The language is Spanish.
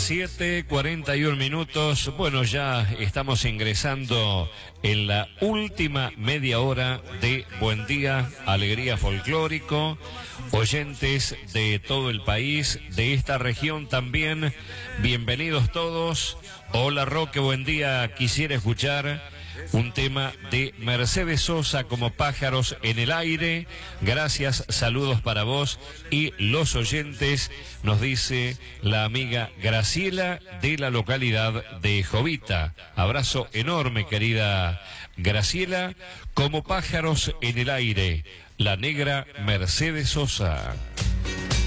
7:41 minutos. Bueno, ya estamos ingresando en la última media hora de Buen Día, Alegría Folclórico. Oyentes de todo el país, de esta región también, bienvenidos todos. Hola Roque, buen día. Quisiera escuchar un tema de Mercedes Sosa como Pájaros en el Aire. Gracias, saludos para vos y los oyentes, nos dice la amiga Graciela de la localidad de Jovita. Abrazo enorme, querida Graciela. Como Pájaros en el Aire, la negra Mercedes Sosa.